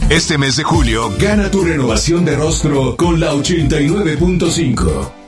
Este mes de julio, gana tu renovación de rostro con la 89.5.